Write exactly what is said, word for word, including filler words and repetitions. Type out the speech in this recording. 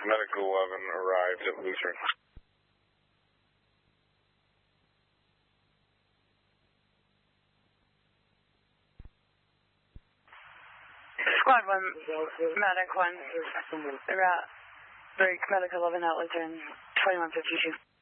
Medical eleven arrived at Lutheran. Squad one, Medic one, they're at Break, Medical eleven at Lutheran, twenty-one fifty-two.